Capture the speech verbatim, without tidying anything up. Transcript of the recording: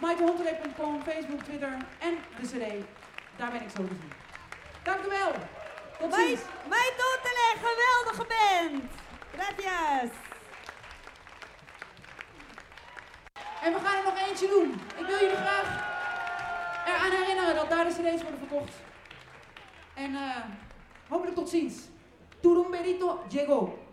mytohonterlee punt com, Facebook, Twitter en de cd. Daar ben ik zo te zien. Dank u wel. Tot ziens. mytohonterlee, geweldige band. Gracias. En we gaan er nog eentje doen. Ik wil jullie graag eraan herinneren dat daar de cd's worden verkocht. En uh, hopelijk tot ziens. Turumberito llegó.